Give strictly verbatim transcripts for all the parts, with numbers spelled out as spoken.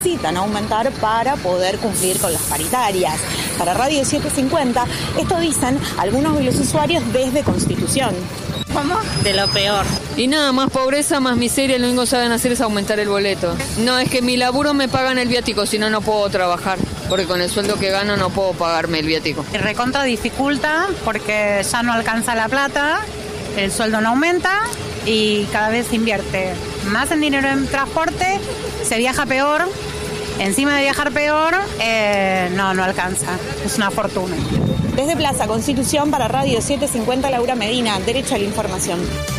necesitan aumentar para poder cumplir con las paritarias. Para Radio setecientos cincuenta, esto dicen algunos de los usuarios desde Constitución. ¿Cómo? De lo peor. Y nada, más pobreza, más miseria, lo único que saben hacer es aumentar el boleto. No, es que mi laburo me pagan el viático, si no, no puedo trabajar, porque con el sueldo que gano no puedo pagarme el viático. El recontra dificulta porque ya no alcanza la plata, el sueldo no aumenta y cada vez se invierte más en dinero en transporte, se viaja peor, encima de viajar peor, eh, no, no alcanza, es una fortuna. Desde Plaza Constitución para Radio setecientos cincuenta, Laura Medina, Derecho a la Información.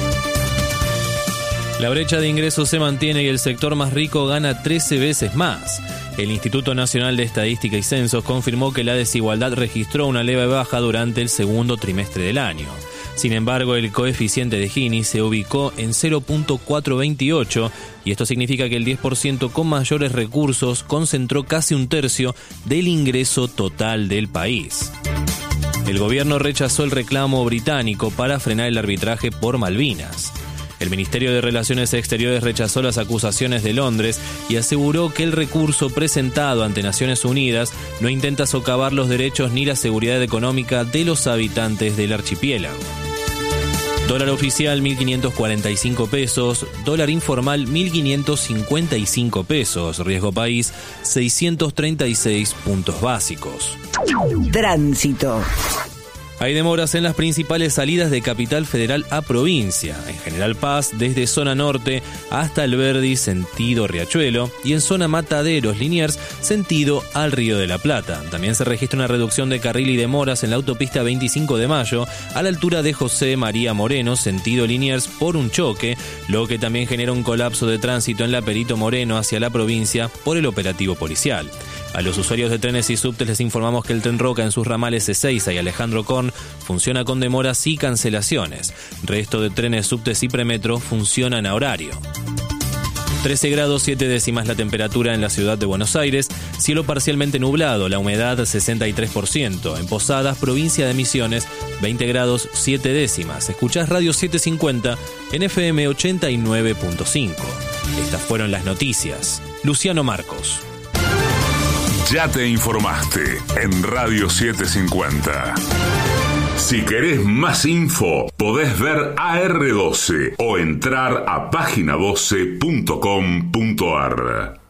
La brecha de ingresos se mantiene y el sector más rico gana trece veces más. El Instituto Nacional de Estadística y Censos confirmó que la desigualdad registró una leve baja durante el segundo trimestre del año. Sin embargo, el coeficiente de Gini se ubicó en cero punto cuatrocientos veintiocho y esto significa que el diez por ciento con mayores recursos concentró casi un tercio del ingreso total del país. El gobierno rechazó el reclamo británico para frenar el arbitraje por Malvinas. El Ministerio de Relaciones Exteriores rechazó las acusaciones de Londres y aseguró que el recurso presentado ante Naciones Unidas no intenta socavar los derechos ni la seguridad económica de los habitantes del archipiélago. Dólar oficial mil quinientos cuarenta y cinco pesos, dólar informal mil quinientos cincuenta y cinco pesos, riesgo país seiscientos treinta y seis puntos básicos. Tránsito. Hay demoras en las principales salidas de Capital Federal a provincia. En General Paz, desde zona norte hasta Alberdi, sentido Riachuelo, y en zona Mataderos, Liniers, sentido al Río de la Plata. También se registra una reducción de carril y demoras en la autopista veinticinco de mayo, a la altura de José María Moreno, sentido Liniers, por un choque, lo que también genera un colapso de tránsito en la Perito Moreno hacia la provincia por el operativo policial. A los usuarios de trenes y subtes les informamos que el Tren Roca en sus ramales Ezeiza y Alejandro Korn funciona con demoras y cancelaciones. Resto de trenes, subtes y premetro funcionan a horario. trece grados siete décimas la temperatura en la ciudad de Buenos Aires, cielo parcialmente nublado, la humedad sesenta y tres por ciento. En Posadas, provincia de Misiones, veinte grados siete décimas. Escuchás Radio setecientos cincuenta en F M ochenta y nueve punto cinco. Estas fueron las noticias. Luciano Marcos. Ya te informaste en Radio setecientos cincuenta. Si querés más info, podés ver A R doce o entrar a página doce punto com punto ar.